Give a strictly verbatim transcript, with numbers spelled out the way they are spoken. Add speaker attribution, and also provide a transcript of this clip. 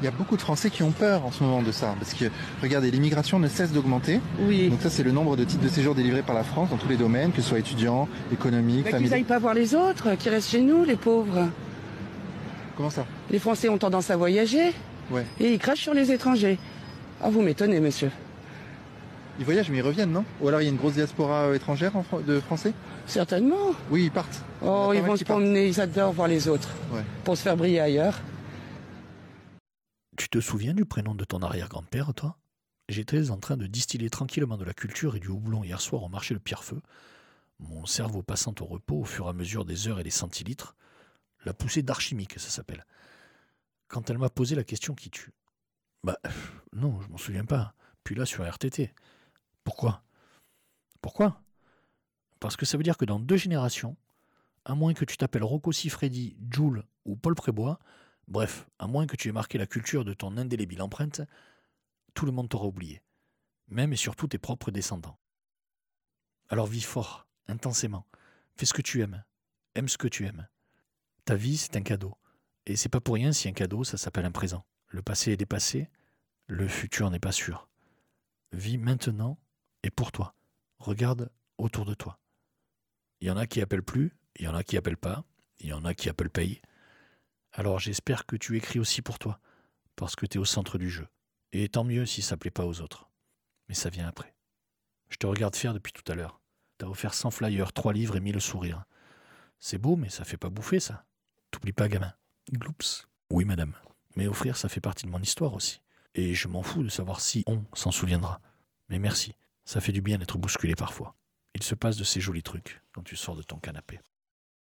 Speaker 1: Il y a beaucoup de Français qui ont peur en ce moment de ça, parce que, regardez, l'immigration ne cesse d'augmenter.
Speaker 2: Oui.
Speaker 1: Donc ça, c'est le nombre de titres de séjour délivrés par la France dans tous les domaines, que ce soit étudiants, économiques,
Speaker 2: Bah,
Speaker 1: familiaux.
Speaker 2: qu'ils n'aillent pas voir les autres, qu'ils restent chez nous, les pauvres.
Speaker 1: Comment ça?
Speaker 2: Les Français ont tendance à voyager
Speaker 1: Ouais.
Speaker 2: et ils crachent sur les étrangers. Ah, vous m'étonnez, monsieur.
Speaker 1: Ils voyagent, mais ils reviennent, non? Ou alors il y a une grosse diaspora euh, étrangère en Fran- de Français?
Speaker 2: Certainement.
Speaker 1: Oui, ils partent. Il y en a
Speaker 2: Oh,
Speaker 1: pas
Speaker 2: ils
Speaker 1: mal
Speaker 2: vont
Speaker 1: qui
Speaker 2: se
Speaker 1: partent.
Speaker 2: promener, ils adorent voir les autres.
Speaker 1: Ouais.
Speaker 2: Pour se faire briller ailleurs.
Speaker 3: Tu te souviens du prénom de ton arrière-grand-père, toi? J'étais en train de distiller tranquillement de la culture et du houblon hier soir au marché de Pierrefeu, mon cerveau passant au repos au fur et à mesure des heures et des centilitres, la poussée d'archimique, ça s'appelle. Quand elle m'a posé la question qui tue. Bah, non, je m'en souviens pas. Puis là, sur R T T. Pourquoi? Pourquoi? Parce que ça veut dire que dans deux générations, à moins que tu t'appelles Rocco Siffredi, Joule ou Paul Prébois, bref, à moins que tu aies marqué la culture de ton indélébile empreinte, tout le monde t'aura oublié. Même et surtout tes propres descendants. Alors vis fort, intensément. Fais ce que tu aimes. Aime ce que tu aimes. Ta vie, c'est un cadeau. Et c'est pas pour rien si un cadeau, ça s'appelle un présent. Le passé est dépassé, le futur n'est pas sûr. Vis maintenant et pour toi. Regarde autour de toi. Il y en a qui appellent plus, il y en a qui appellent pas, il y en a qui appellent paye. Alors j'espère que tu écris aussi pour toi, parce que tu es au centre du jeu. Et tant mieux si ça plaît pas aux autres. Mais ça vient après. Je te regarde faire depuis tout à l'heure. T'as offert cent flyers, trois livres et mille sourires. C'est beau, mais ça fait pas bouffer, ça. T'oublies pas, gamin. Gloups. Oui, madame. Mais offrir, ça fait partie de mon histoire aussi. Et je m'en fous de savoir si on s'en souviendra. Mais merci. Ça fait du bien d'être bousculé parfois. Il se passe de ces jolis trucs quand tu sors de ton canapé.